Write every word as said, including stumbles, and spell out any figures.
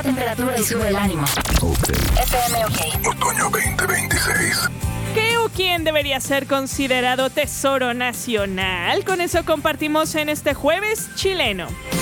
temperatura y sube el ánimo. Okay. F M OK. Otoño veinte veintiséis. ¿Qué o quién debería ser considerado tesoro nacional? Con eso compartimos en este jueves chileno.